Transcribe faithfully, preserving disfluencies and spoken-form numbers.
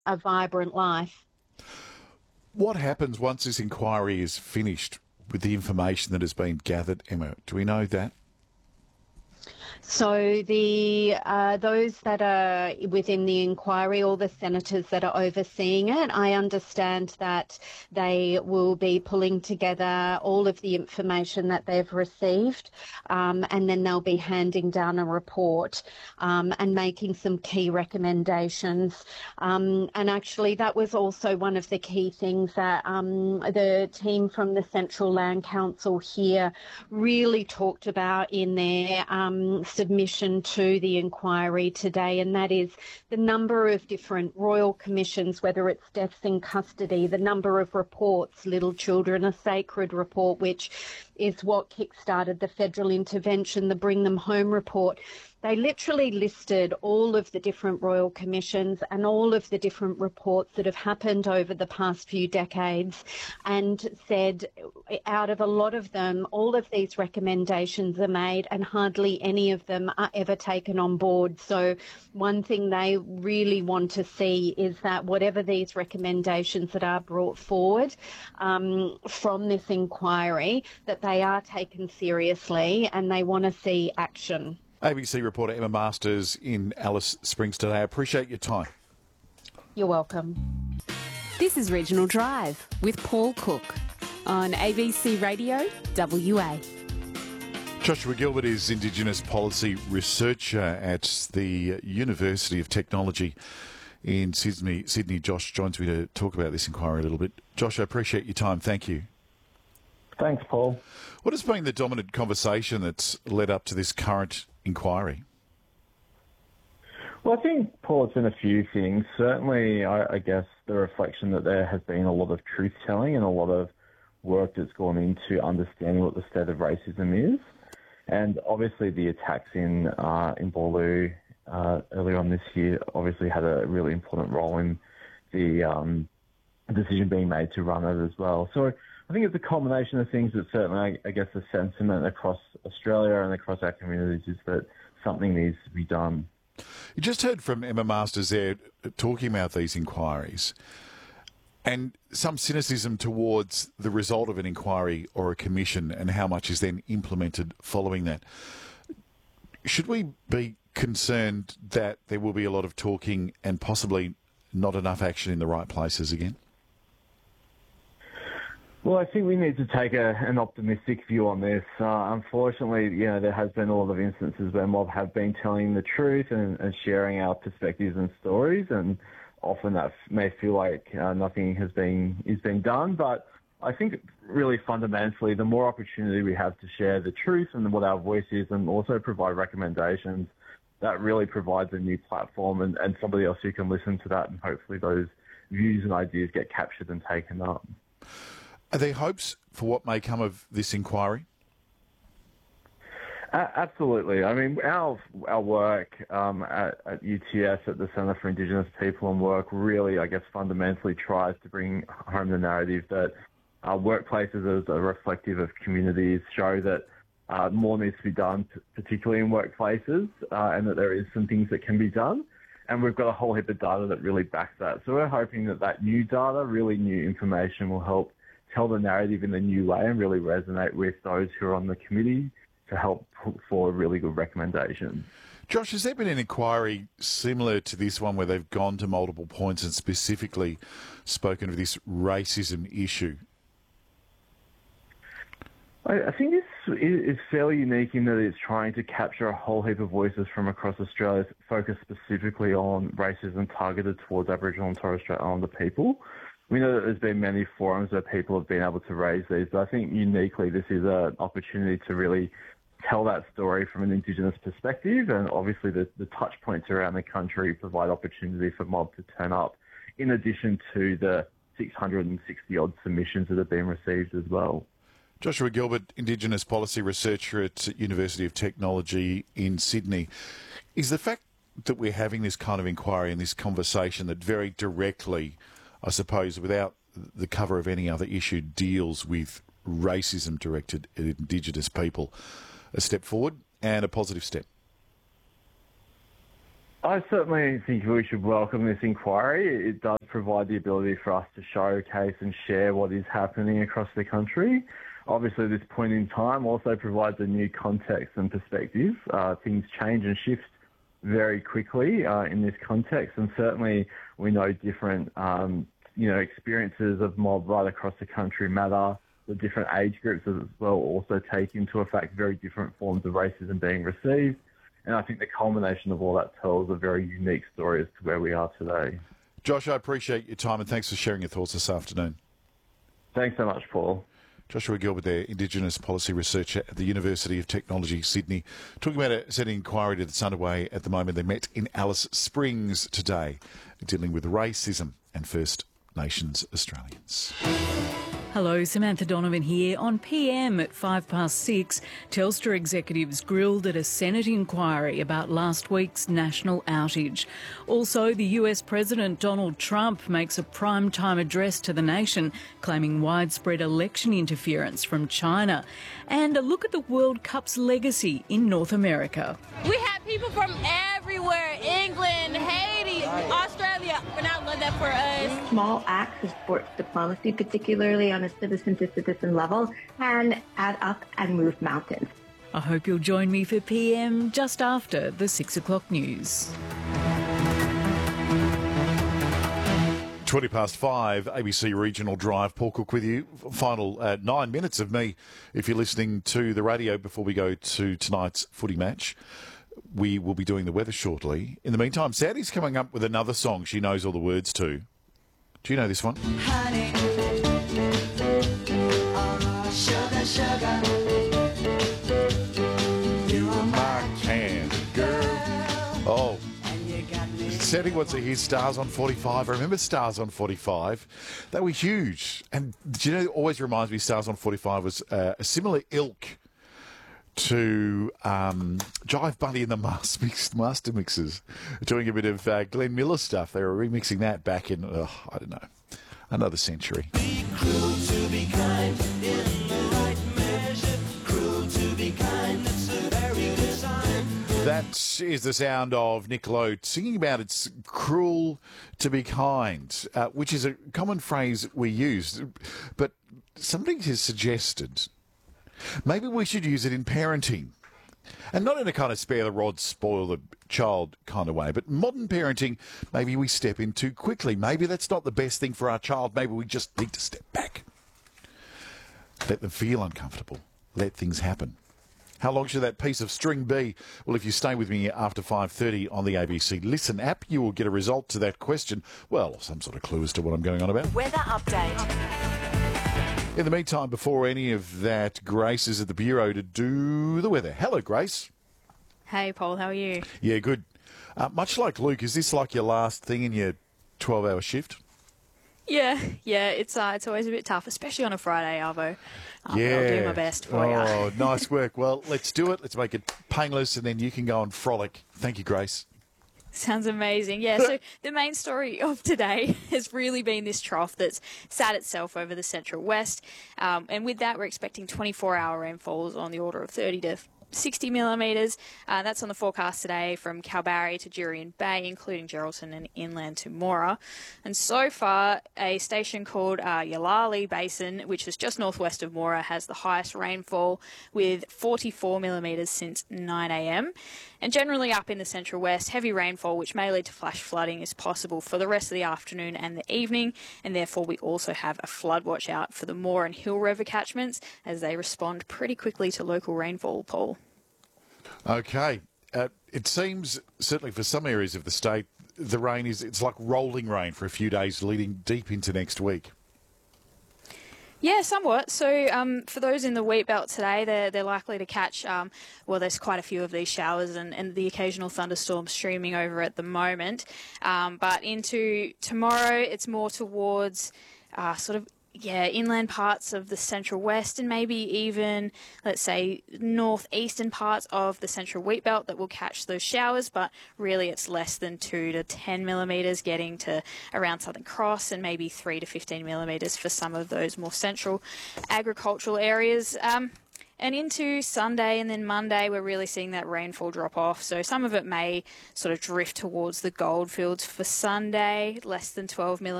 a vibrant life. What happens once this inquiry is finished with the information that has been gathered, Emma? Do we know that? So the uh, those that are within the inquiry, all the senators that are overseeing it, I understand that they will be pulling together all of the information that they've received, um, and then they'll be handing down a report um, and making some key recommendations. Um, and actually, that was also one of the key things that um, the team from the Central Land Council here really talked about in their um, submission to the inquiry today, and that is the number of different royal commissions, whether it's deaths in custody, the number of reports, Little Children Are Sacred report, which is what kick-started the federal intervention, the Bring Them Home report. They literally listed all of the different royal commissions and all of the different reports that have happened over the past few decades and said out of a lot of them, all of these recommendations are made and hardly any of them are ever taken on board. So one thing they really want to see is that whatever these recommendations that are brought forward um, from this inquiry, that they are taken seriously and they want to see action. A B C reporter Emma Masters in Alice Springs today. I appreciate your time. You're welcome. This is Regional Drive with Paul Cook on A B C Radio W A. Joshua Gilbert is Indigenous Policy Researcher at the University of Technology in Sydney. Sydney. Josh joins me to talk about this inquiry a little bit. Josh, I appreciate your time. Thank you. Thanks, Paul. What has been the dominant conversation that's led up to this current inquiry? Well, I think, Paul, it's been a few things. Certainly, I, I guess the reflection that there has been a lot of truth-telling and a lot of work that's gone into understanding what the state of racism is. And obviously the attacks in uh, in Boorloo uh, earlier on this year obviously had a really important role in the um, decision being made to run it as well. So I think it's a combination of things that certainly, I, I guess, the sentiment across Australia and across our communities is that something needs to be done. You just heard from Emma Masters there talking about these inquiries and some cynicism towards the result of an inquiry or a commission and how much is then implemented following that. Should we be concerned that there will be a lot of talking and possibly not enough action in the right places again? Well, I think we need to take a, an optimistic view on this. Uh, unfortunately, you know, there has been a lot of instances where mob have been telling the truth and, and sharing our perspectives and stories, and often that may feel like uh, nothing has been is being done. But I think really fundamentally, the more opportunity we have to share the truth and what our voice is, and also provide recommendations, that really provides a new platform and, and somebody else who can listen to that, and hopefully those views and ideas get captured and taken up. Are there hopes for what may come of this inquiry? Uh, absolutely. I mean, our our work um, at, at U T S, at the Centre for Indigenous People and Work, really, I guess, fundamentally tries to bring home the narrative that uh, workplaces are reflective of communities, show that uh, more needs to be done, particularly in workplaces, uh, and that there is some things that can be done. And we've got a whole heap of data that really backs that. So we're hoping that that new data, really new information, will help tell the narrative in a new way and really resonate with those who are on the committee to help put forward really good recommendations. Josh, has there been an inquiry similar to this one where they've gone to multiple points and specifically spoken of this racism issue? I, I think this is fairly unique in that it's trying to capture a whole heap of voices from across Australia, focused specifically on racism targeted towards Aboriginal and Torres Strait Islander people. We know that there's been many forums where people have been able to raise these, but I think uniquely this is an opportunity to really tell that story from an Indigenous perspective, and obviously the, the touch points around the country provide opportunity for mob to turn up, in addition to the six hundred sixty odd submissions that have been received as well. Joshua Gilbert, Indigenous Policy Researcher at University of Technology in Sydney. Is the fact that we're having this kind of inquiry and this conversation that very directly, I suppose, without the cover of any other issue, deals with racism directed at Indigenous people, a step forward and a positive step? I certainly think we should welcome this inquiry. It does provide the ability for us to showcase and share what is happening across the country. Obviously, this point in time also provides a new context and perspective. Uh, things change and shift very quickly uh, in this context, and certainly we know different um, you know, experiences of mob right across the country matter. The different age groups as well also take into effect very different forms of racism being received. And I think the culmination of all that tells a very unique story as to where we are today. Josh, I appreciate your time and thanks for sharing your thoughts this afternoon. Thanks so much, Paul. Joshua Gilbert there, Indigenous Policy Researcher at the University of Technology, Sydney, talking about a Senate inquiry that's underway at the moment. They met in Alice Springs today, dealing with racism and First Nations Australians. Hello, Samantha Donovan here. On P M at five past six, Telstra executives grilled at a Senate inquiry about last week's national outage. Also, the U S President Donald Trump makes a prime-time address to the nation, claiming widespread election interference from China. And a look at the World Cup's legacy in North America. We have people from everywhere, England, Haiti, Australia. We're not love that for us. Small acts of sports diplomacy, particularly on a citizen-to-citizen level, can add up and move mountains. I hope you'll join me for P M just after the six o'clock news. twenty past five, A B C Regional Drive. Paul Cook with you. Final uh, nine minutes of me if you're listening to the radio before we go to tonight's footy match. We will be doing the weather shortly. In the meantime, Sadie's coming up with another song she knows all the words to. Do you know this one? Honey, oh, sugar, sugar, you are my candy girl. Oh. Sadie wants to hear Stars on forty-five. I remember Stars on forty-five. They were huge. And do you know, it always reminds me Stars on forty-five was uh, a similar ilk to um, Jive Bunny and the Master, Mix, Master Mixers, doing a bit of uh, Glenn Miller stuff. They were remixing that back in, uh, I don't know, another century. Be cruel to be kind in the right measure. Cruel to be kind, that's a very good sign. That is the sound of Nick Lowe singing about it's cruel to be kind, uh, which is a common phrase we use, but somebody has suggested maybe we should use it in parenting. And not in a kind of spare the rod, spoil the child kind of way, but modern parenting, maybe we step in too quickly. Maybe that's not the best thing for our child. Maybe we just need to step back. Let them feel uncomfortable. Let things happen. How long should that piece of string be? Well, if you stay with me after five thirty on the A B C Listen app, you will get a result to that question. Well, some sort of clue as to what I'm going on about. Weather update. In the meantime, before any of that, Grace is at the Bureau to do the weather. Hello, Grace. Hey, Paul, how are you? Yeah, good. Uh, much like Luke, is this like your last thing in your twelve-hour shift? Yeah, yeah, it's uh, it's always a bit tough, especially on a Friday, Arvo. Um, yeah. I'll do my best for you. Oh, nice work. Well, let's do it. Let's make it painless, and then you can go and frolic. Thank you, Grace. Sounds amazing. Yeah, so the main story of today has really been this trough that's sat itself over the central west. Um, and with that, we're expecting twenty-four hour rainfalls on the order of thirty to sixty millimetres. Uh, that's on the forecast today from Kalbarri to Jurien Bay, including Geraldton and inland to Moora. And so far, a station called uh, Yalali Basin, which is just northwest of Moora, has the highest rainfall with forty-four millimetres since nine a m. And generally up in the central west, heavy rainfall, which may lead to flash flooding, is possible for the rest of the afternoon and the evening. And therefore, we also have a flood watch out for the Moore and Hill River catchments as they respond pretty quickly to local rainfall, Paul. Okay. Uh, it seems, certainly for some areas of the state, the rain is, it's like rolling rain for a few days leading deep into next week. Yeah, somewhat. So um, for those in the wheat belt today, they're, they're likely to catch, um, well, there's quite a few of these showers and, and the occasional thunderstorms streaming over at the moment. Um, but into tomorrow, it's more towards uh, sort of Yeah, inland parts of the central west and maybe even, let's say, northeastern parts of the central wheat belt that will catch those showers, but really it's less than two to ten millimetres getting to around Southern Cross and maybe three to fifteen millimetres for some of those more central agricultural areas. Um, And into Sunday and then Monday, we're really seeing that rainfall drop off. So some of it may sort of drift towards the goldfields for Sunday, less than twelve millimetres.